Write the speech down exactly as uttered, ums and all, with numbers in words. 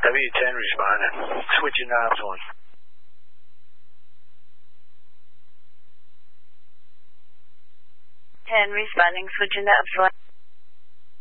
W ten responding. Switching knobs on. ten responding, switching knobs one.